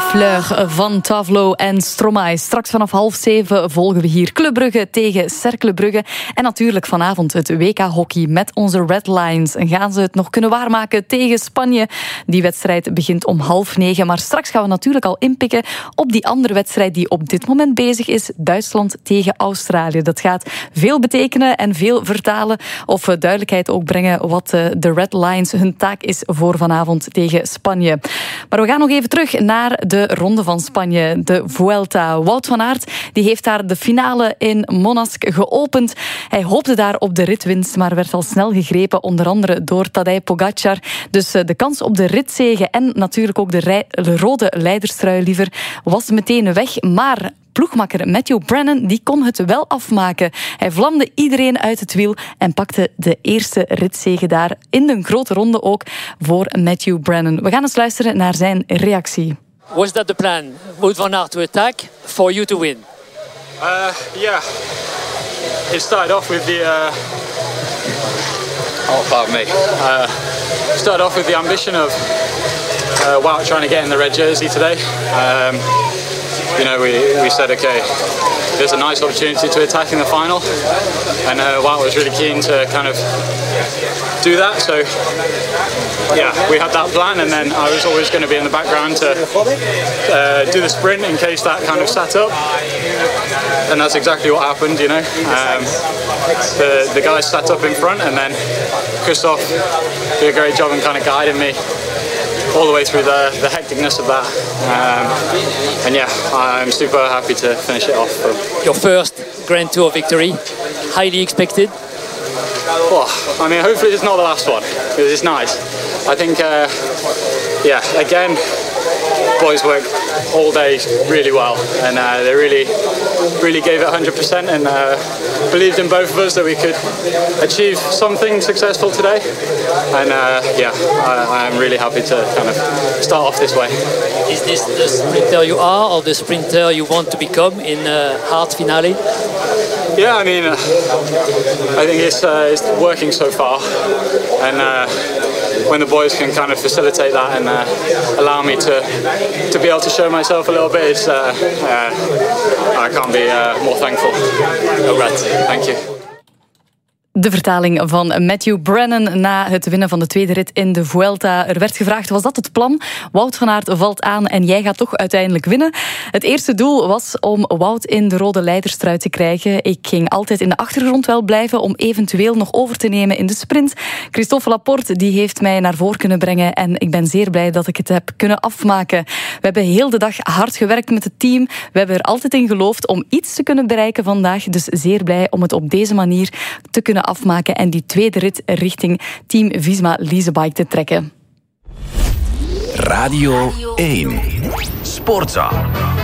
Fleur van Tavlo en Stromae. Straks vanaf 6:30 volgen we hier Club Brugge tegen Cercle Brugge. En natuurlijk vanavond het WK-hockey met onze Red Lions. Gaan ze het nog kunnen waarmaken tegen Spanje? Die wedstrijd begint om 8:30. Maar straks gaan we natuurlijk al inpikken op die andere wedstrijd die op dit moment bezig is. Duitsland tegen Australië. Dat gaat veel betekenen en veel vertalen of duidelijkheid ook brengen wat de Red Lions hun taak is voor vanavond tegen Spanje. Maar we gaan nog even terug naar de ronde van Spanje, de Vuelta. Wout van Aert die heeft daar de finale in Monask geopend. Hij hoopte daar op de ritwinst, maar werd al snel gegrepen, onder andere door Tadej Pogacar. Dus de kans op de ritzege en natuurlijk ook de rode leiderstrui liever was meteen weg. Maar ploegmakker Matthew Brennan die kon het wel afmaken. Hij vlamde iedereen uit het wiel en pakte de eerste ritzege daar in de grote ronde ook voor Matthew Brennan. We gaan eens luisteren naar zijn reactie. Was that the plan? Wout van Aert to attack for you to win? Yeah. It started off with the pardon me. Started off with the ambition of Wout trying to get in the red jersey today. You know, we said, okay, there's a nice opportunity to attack in the final, and Wout was really keen to kind of do that. So, yeah, we had that plan, and then I was always going to be in the background to do the sprint in case that kind of sat up, and that's exactly what happened. You know, the guys sat up in front, and then Christophe did a great job in kind of guiding me all the way through the hecticness of that. And yeah, I'm super happy to finish it off. Your first Grand Tour victory, highly expected? Well, I mean, hopefully it's not the last one, because it's nice. I think, yeah, again, boys worked all day really well, and they really gave it 100% and believed in both of us that we could achieve something successful today. And yeah, I'm really happy to kind of start off this way. Is this the sprinter you are, or the sprinter you want to become in hard finale? Yeah, I mean, I think it's working so far, and when the boys can kind of facilitate that and allow me to be able to show myself a little bit, I can't be more thankful. All right, thank you. De vertaling van Matthew Brennan na het winnen van de tweede rit in de Vuelta. Er werd gevraagd, was dat het plan? Wout van Aert valt aan en jij gaat toch uiteindelijk winnen. Het eerste doel was om Wout in de rode leiderstrui te krijgen. Ik ging altijd in de achtergrond wel blijven om eventueel nog over te nemen in de sprint. Christophe Laporte die heeft mij naar voren kunnen brengen en ik ben zeer blij dat ik het heb kunnen afmaken. We hebben heel de dag hard gewerkt met het team. We hebben er altijd in geloofd om iets te kunnen bereiken vandaag. Dus zeer blij om het op deze manier te kunnen afmaken en die tweede rit richting Team Visma Leasebike te trekken. Radio 1 Sportza.